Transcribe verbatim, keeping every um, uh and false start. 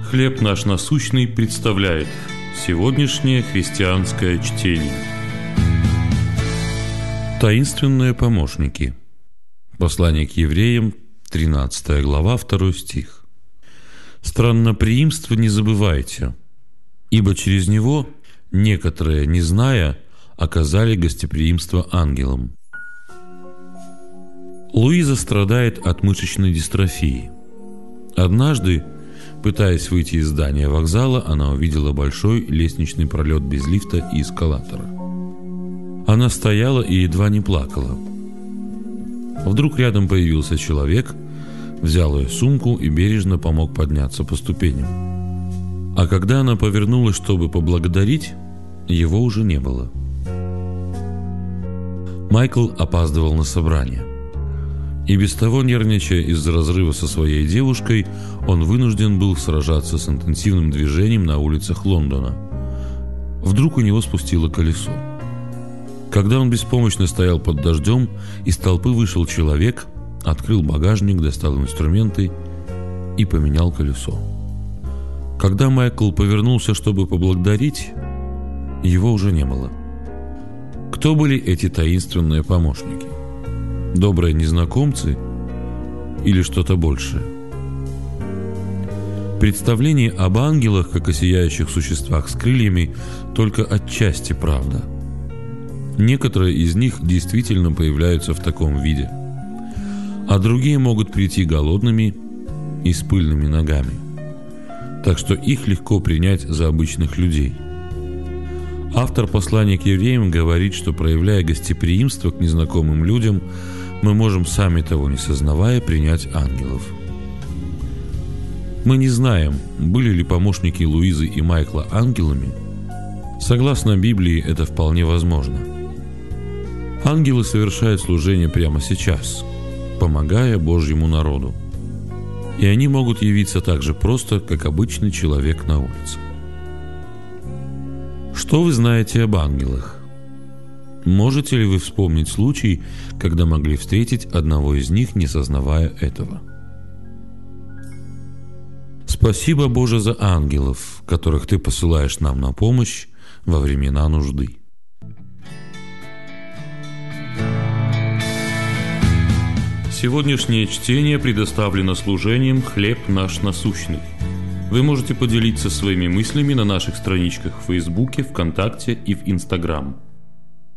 «Хлеб наш насущный» представляет сегодняшнее христианское чтение. Таинственные помощники. Послание к евреям, тринадцатая глава, второй стих. «Странноприимство не забывайте, ибо через него некоторые, не зная, оказали гостеприимство ангелам». Луиза страдает от мышечной дистрофии. Однажды, пытаясь выйти из здания вокзала, она увидела большой лестничный пролет без лифта и эскалатора. Она стояла и едва не плакала. Вдруг рядом появился человек, взял ее сумку и бережно помог подняться по ступеням. А когда она повернулась, чтобы поблагодарить, его уже не было. Майкл опаздывал на собрание. И без того, нервничая из-за разрыва со своей девушкой, он вынужден был сражаться с интенсивным движением на улицах Лондона. Вдруг у него спустило колесо. Когда он беспомощно стоял под дождем, из толпы вышел человек, открыл багажник, достал инструменты и поменял колесо. Когда Майкл повернулся, чтобы поблагодарить, его уже не было. Кто были эти таинственные помощники? Добрые незнакомцы или что-то большее? Представление об ангелах, как о сияющих существах с крыльями, только отчасти правда. Некоторые из них действительно появляются в таком виде, а другие могут прийти голодными и с пыльными ногами, так что их легко принять за обычных людей. Автор послания к евреям говорит, что, проявляя гостеприимство к незнакомым людям, мы можем, сами того не сознавая, принять ангелов. Мы не знаем, были ли помощники Луизы и Майкла ангелами. Согласно Библии, это вполне возможно. Ангелы совершают служение прямо сейчас, помогая Божьему народу. И они могут явиться так же просто, как обычный человек на улице. Что вы знаете об ангелах? Можете ли вы вспомнить случай, когда могли встретить одного из них, не сознавая этого? Спасибо, Боже, за ангелов, которых Ты посылаешь нам на помощь во времена нужды. Сегодняшнее чтение предоставлено служением «Хлеб наш насущный». Вы можете поделиться своими мыслями на наших страничках в Фейсбуке, ВКонтакте и в Инстаграм.